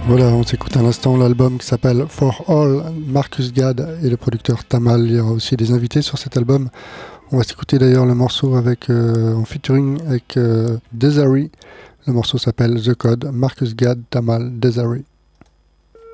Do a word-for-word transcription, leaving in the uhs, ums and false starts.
Voilà, on s'écoute un instant l'album qui s'appelle For All, Marcus Gad et le producteur Tamal. Il y aura aussi des invités sur cet album. On va s'écouter d'ailleurs le morceau avec, euh, en featuring avec euh, Desiree. Le morceau s'appelle The Code, Marcus Gad, Tamal, Desiree.